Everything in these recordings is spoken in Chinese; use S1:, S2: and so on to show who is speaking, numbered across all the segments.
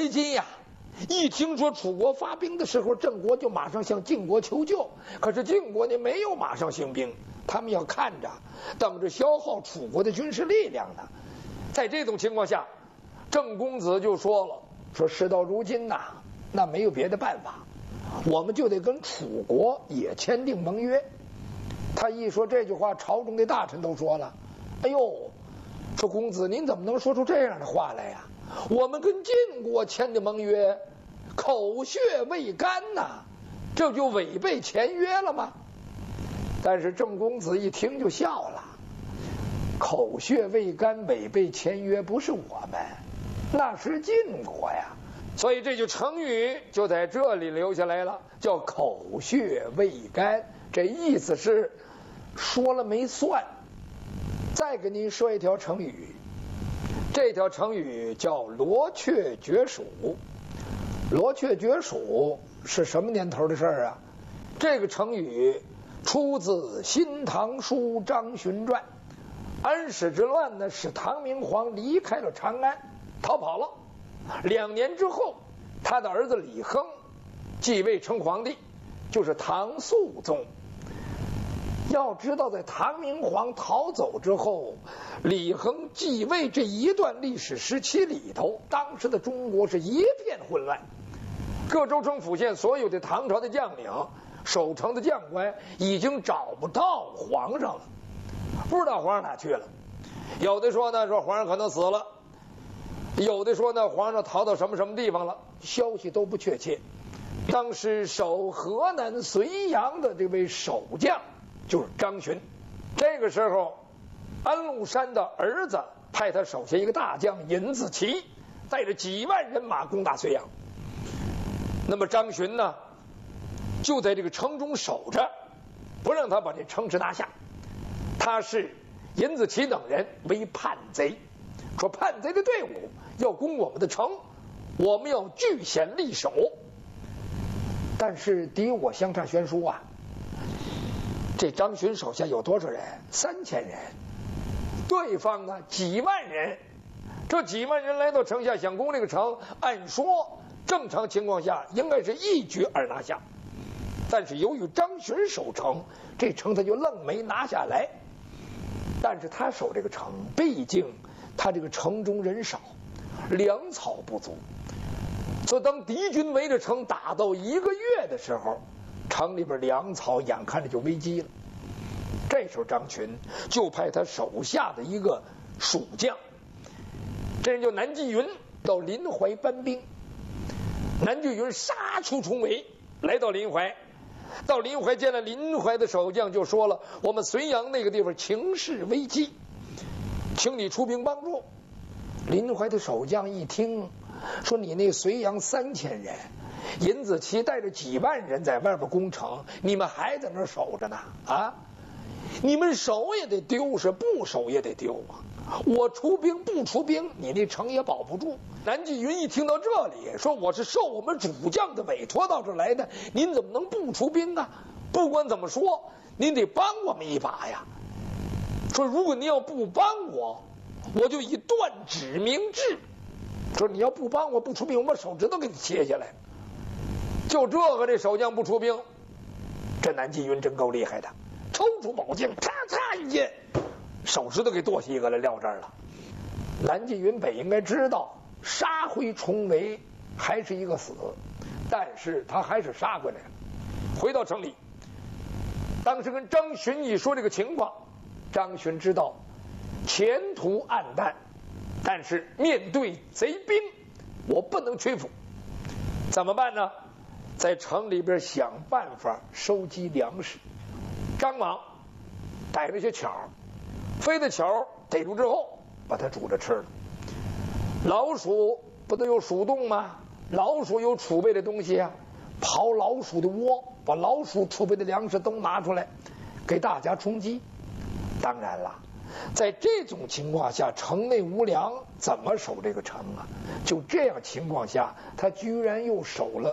S1: 危机呀！一听说楚国发兵的时候，郑国就马上向晋国求救。可是晋国呢没有马上兴兵，他们要看着，等着消耗楚国的军事力量呢。在这种情况下，郑公子就说了：“说事到如今呐，那没有别的办法，我们就得跟楚国也签订盟约。”他一说这句话，朝中的大臣都说了：“哎呦，说公子您怎么能说出这样的话来呀？我们跟晋国签的盟约，口血未干呐，这就违背前约了吗？”但是郑公子一听就笑了：“口血未干，违背前约不是我们，那是晋国呀。”所以这句成语就在这里留下来了，叫口血未干。这意思是说了没算。再给您说一条成语，这条成语叫罗雀绝蜀。罗雀绝蜀是什么年头的事儿啊？这个成语出自《新唐书·张巡传》。安史之乱呢，使唐明皇离开了长安，逃跑了。2年之后，他的儿子李亨继位成皇帝，就是唐肃宗。要知道，在唐明皇逃走之后，李亨继位这一段历史时期里头，当时的中国是一片混乱，各州城府县所有的唐朝的将领、守城的将官已经找不到皇上了，不知道皇上哪去了。有的说呢，说皇上可能死了；有的说呢，皇上逃到什么什么地方了，消息都不确切。当时守河南睢阳的这位守将就是张巡。这个时候，安禄山的儿子派他手下一个大将尹子奇，带着几万人马攻打睢阳。那么张巡呢，就在这个城中守着，不让他把这城池拿下。他是尹子奇等人为叛贼，说叛贼的队伍要攻我们的城，我们要据险立守。但是敌我相差悬殊啊！这张巡手下有多少人？3000人，对方呢几万人。这几万人来到城下想攻这个城，按说正常情况下应该是一举而拿下，但是由于张巡守城，这城他就愣没拿下来。但是他守这个城，毕竟他这个城中人少，粮草不足，所以当敌军围着城打到1个月的时候，城里边粮草眼看着就危机了。这时候张巡就派他手下的一个蜀将，这人叫南霁云，到临淮搬兵。南霁云杀出重围，来到临淮。到临淮见了临淮的守将，就说了：“我们睢阳那个地方情势危机，请你出兵帮助。”临淮的守将一听，说：“你那睢阳3000人，尹子奇带着几万人在外边攻城，你们还在那守着呢啊！你们守也得丢，是不守也得丢啊！我出兵不出兵，你那城也保不住。”南霁云一听到这里，说：“我是受我们主将的委托到这来的，您怎么能不出兵啊？不管怎么说，您得帮我们一把呀！说如果您要不帮我，我就以断指明志。说你要不帮我不出兵，我把手指头给你切下来。”就这个，这守将不出兵，这南霁云真够厉害的，抽出宝剑，咔嚓一剑，手指头给剁下一个来，撂这儿了。南霁云本应该知道杀回重围还是一个死，但是他还是杀回来了。回到城里，当时跟张巡一说这个情况，张巡知道前途暗淡，但是面对贼兵，我不能屈服。怎么办呢？在城里边想办法收集粮食。张莽逮了些巧，飞的巧逮住之后，把它煮着吃了。老鼠不都有鼠洞吗？老鼠有储备的东西啊，刨老鼠的窝，把老鼠储备的粮食都拿出来给大家充饥。当然了，在这种情况下，城内无粮，怎么守这个城啊？就这样情况下，他居然又守了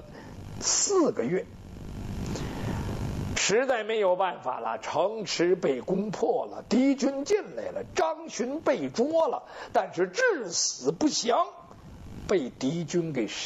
S1: 4个月，实在没有办法了，城池被攻破了，敌军进来了，张巡被捉了，但是至死不降，被敌军给